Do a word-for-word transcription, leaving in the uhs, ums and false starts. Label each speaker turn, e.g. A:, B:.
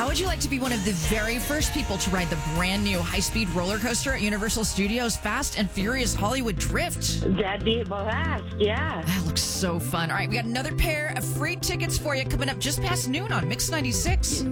A: would you like to be one of the very first people to ride the brand new high-speed roller coaster at Universal Studios Fast and Furious Hollywood Drift?
B: That'd be a blast, yeah.
A: That looks so fun. All right, we got another pair of free tickets for you coming up just past noon on Mix ninety-six.